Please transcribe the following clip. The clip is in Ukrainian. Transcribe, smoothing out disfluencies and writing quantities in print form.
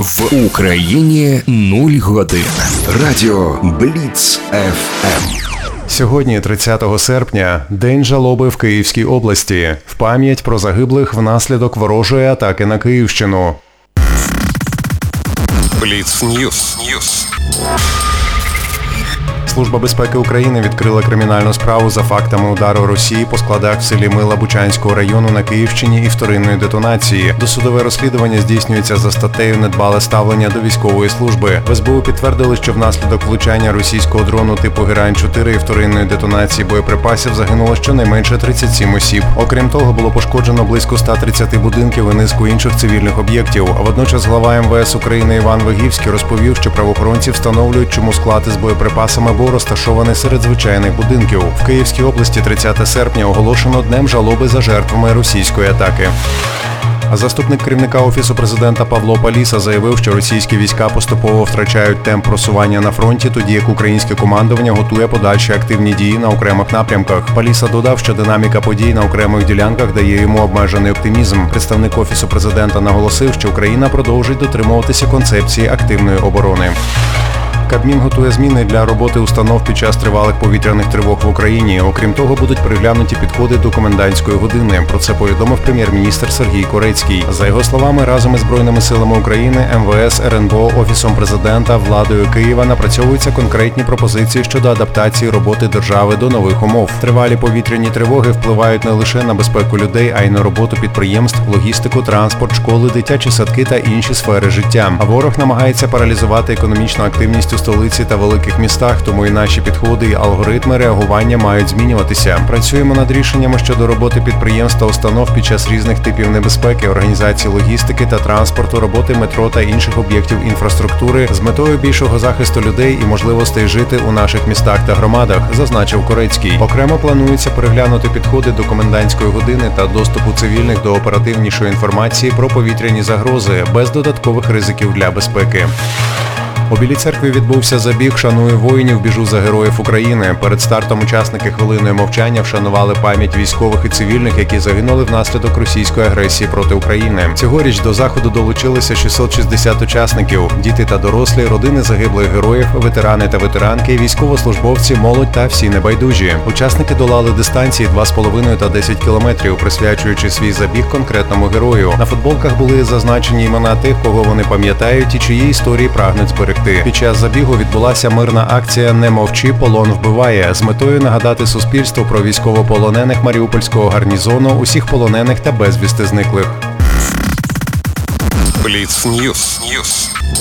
В Україні 0 годин. Радіо Бліц ФМ. Сьогодні, 30 серпня, День жалоби в Київській області. В пам'ять про загиблих внаслідок ворожої атаки на Київщину. Бліц Ньюс. Служба безпеки України відкрила кримінальну справу за фактами удару Росії по складах в селі Мила Бучанського району на Київщині і вторинної детонації. Досудове розслідування здійснюється за статтею «Недбале ставлення до військової служби». В СБУ підтвердили, що внаслідок влучання російського дрону типу Герань-4 і вторинної детонації боєприпасів загинуло щонайменше 37 осіб. Окрім того, було пошкоджено близько 130 будинків і низку інших цивільних об'єктів. Водночас глава МВС України Іван Вигівський розповів, що правоохоронці встановлюють, чому склад із боєприпасами був розташований серед звичайних будинків. В Київській області 30 серпня оголошено Днем жалоби за жертвами російської атаки. А заступник керівника Офісу президента Павло Паліса заявив, що російські війська поступово втрачають темп просування на фронті, тоді як українське командування готує подальші активні дії на окремих напрямках. Паліса додав, що динаміка подій на окремих ділянках дає йому обмежений оптимізм. Представник Офісу президента наголосив, що Україна продовжить дотримуватися концепції активної оборони. Кабмін готує зміни для роботи установ під час тривалих повітряних тривог в Україні. Окрім того, будуть переглянуті підходи до комендантської години. Про це повідомив прем'єр-міністр Сергій Корецький. За його словами, разом із Збройними силами України, МВС, РНБО, Офісом президента, владою Києва напрацьовуються конкретні пропозиції щодо адаптації роботи держави до нових умов. Тривалі повітряні тривоги впливають не лише на безпеку людей, а й на роботу підприємств, логістику, транспорт, школи, дитячі садки та інші сфери життя. А ворог намагається паралізувати економічну активність у столиці та великих містах, тому і наші підходи і алгоритми реагування мають змінюватися. Працюємо над рішеннями щодо роботи підприємств та установ під час різних типів небезпеки, організації логістики та транспорту, роботи метро та інших об'єктів інфраструктури з метою більшого захисту людей і можливостей жити у наших містах та громадах, зазначив Корецький. Окремо планується переглянути підходи до комендантської години та доступу цивільних до оперативнішої інформації про повітряні загрози без додаткових ризиків для безпеки. У Білій церкві відбувся забіг «Шаную воїнів, біжу за героїв України». Перед стартом учасники хвилиною мовчання вшанували пам'ять військових і цивільних, які загинули внаслідок російської агресії проти України. Цьогоріч до заходу долучилися 660 учасників – діти та дорослі, родини загиблих героїв, ветерани та ветеранки, військовослужбовці, молодь та всі небайдужі. Учасники долали дистанції 2,5 та 10 кілометрів, присвячуючи свій забіг конкретному герою. На футболках були зазначені імена тих, кого вони пам'ятають і чиї історії прагнуть зберегти. Під час забігу відбулася мирна акція «Не мовчи, полон вбиває» з метою нагадати суспільству про військовополонених Маріупольського гарнізону, усіх полонених та безвісти зниклих. Бліц Ньюс.